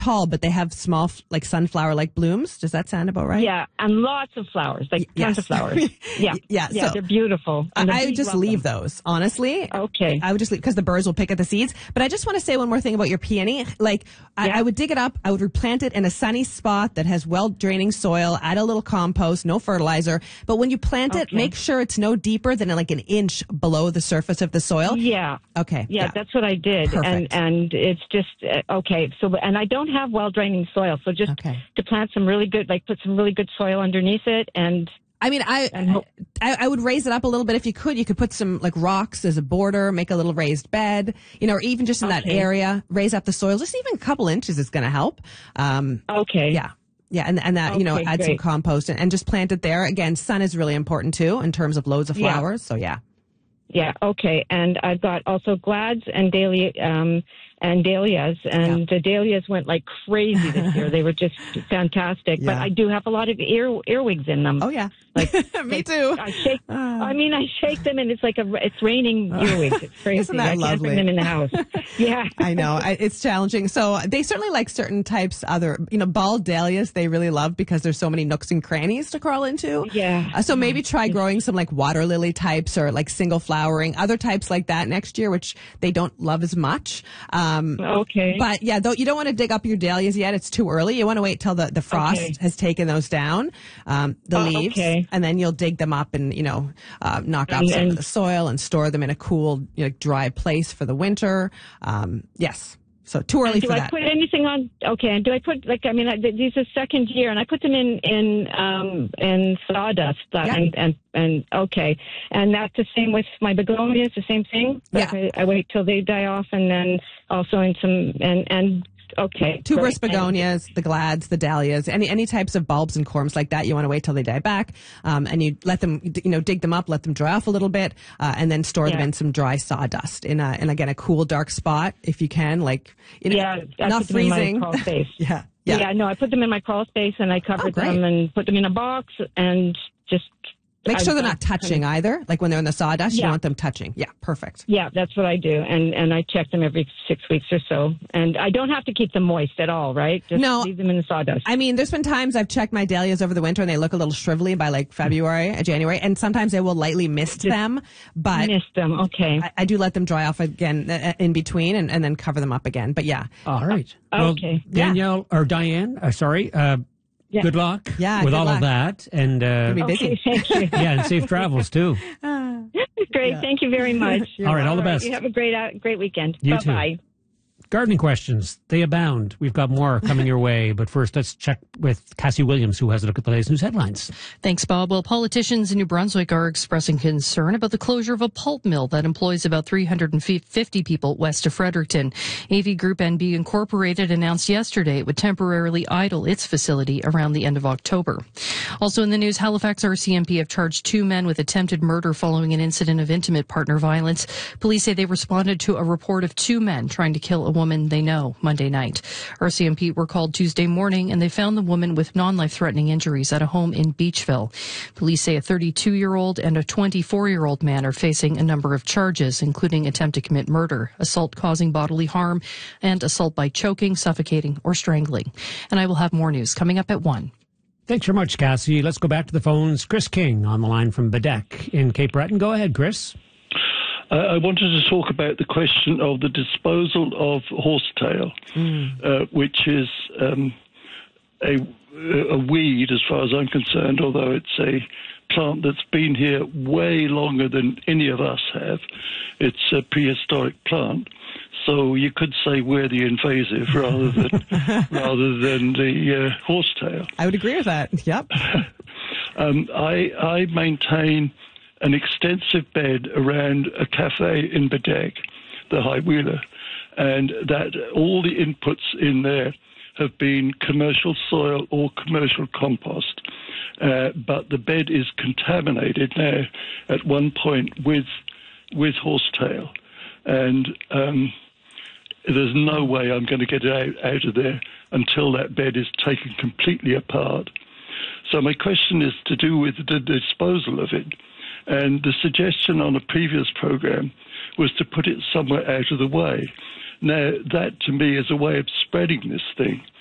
tall, but they have small, like sunflower-like blooms. Does that sound about right? Yeah, and lots of flowers, like tons of flowers. Yeah, yeah. So they're beautiful. I would just leave those, honestly. Okay. I would just leave because the birds will pick at the seeds. But I just want to say one more thing about your peony. Like, I would dig it up. I would replant it in a sunny spot that has well-draining soil. Add a little compost, no fertilizer. But when you plant it, make sure it's no deeper than like an inch below the surface of the soil. Yeah. Okay. Yeah, that's what I did. Perfect. And it's just, okay. So, and I don't have well-draining soil. So just to plant some really good, like put some really good soil underneath it. And I mean, I would raise it up a little bit if you could. You could put some like rocks as a border, make a little raised bed, or even just in that area, raise up the soil. Just even a couple inches is going to help. Yeah. Yeah, and that, add some compost and just plant it there. Again, sun is really important too in terms of loads of flowers. So yeah. Yeah, okay. And I've got also glads and dahlias, and the dahlias went like crazy this year. They were just fantastic. But I do have a lot of earwigs in them. Oh yeah, like me too. I shake them, and it's like it's raining earwigs. It's crazy. Isn't that lovely? I can't bring them in the house. Yeah, I know it's challenging. So they certainly like certain types. Bald dahlias they really love because there's so many nooks and crannies to crawl into. Yeah. So maybe try growing some like water lily types or like single flowering other types like that next year, which they don't love as much. Okay. But yeah, though you don't want to dig up your dahlias yet. It's too early. You want to wait till the frost has taken those down, the leaves, and then you'll dig them up and knock out some of the soil and store them in a cool, dry place for the winter. Yes. So too early for that. Do I put anything on? Okay. And do I put these are second year, and I put them in sawdust. And okay. And that's the same with my begonias. The same thing. Yeah. I wait till they die off, and then also in some and. Okay. Tuberous begonias, the glads, the dahlias, any types of bulbs and corms like that, you want to wait till they die back, and you let them, dig them up, let them dry off a little bit, and then store them in some dry sawdust in a cool, dark spot if you can, not freezing. In my crawl space. Yeah. No, I put them in my crawl space and I covered them and put them in a box and just. Make sure they're not touching either. Like when they're in the sawdust, you don't want them touching. Yeah, perfect. Yeah, that's what I do. And I check them every 6 weeks or so. And I don't have to keep them moist at all, right? Just leave them in the sawdust. I mean, there's been times I've checked my dahlias over the winter and they look a little shrivelly by like January. And sometimes I will lightly mist them. But mist them, okay. I do let them dry off again in between and then cover them up again. But yeah. All right. Well, Danielle, or Diane, good luck with all of that. And be busy. Thank you. and safe travels too. Great. Thank you very much. All right. All the best. You have a great weekend. You Bye-bye. too. Gardening questions, they abound. We've got more coming your way. But first, let's check with Cassie Williams, who has a look at the latest news headlines. Thanks, Bob. Well, politicians in New Brunswick are expressing concern about the closure of a pulp mill that employs about 350 people west of Fredericton. AV Group NB Incorporated announced yesterday it would temporarily idle its facility around the end of October. Also in the news, Halifax RCMP have charged 2 men with attempted murder following an incident of intimate partner violence. Police say they responded to a report of 2 men trying to kill a woman they know Monday night. RCMP were called Tuesday morning and they found the woman with non-life-threatening injuries at a home in Beachville. Police say a 32-year-old and a 24-year-old man are facing a number of charges, including attempt to commit murder, assault causing bodily harm, and assault by choking, suffocating, or strangling. And I will have more news coming up at 1. Thanks very much, Cassie. Let's go back to the phones. Chris King on the line from Bedeque in Cape Breton. Go ahead, Chris. I wanted to talk about the question of the disposal of horsetail, which is a weed as far as I'm concerned, although it's a plant that's been here way longer than any of us have. It's a prehistoric plant. So you could say we're the invasive rather than the horsetail. I would agree with that. Yep. I maintain an extensive bed around a cafe in Bedeque, the High Wheeler, and that all the inputs in there have been commercial soil or commercial compost. But the bed is contaminated now at one point with horsetail. And there's no way I'm going to get it out of there until that bed is taken completely apart. So my question is to do with the disposal of it. And the suggestion on a previous program was to put it somewhere out of the way. Now, that to me is a way of spreading this thing.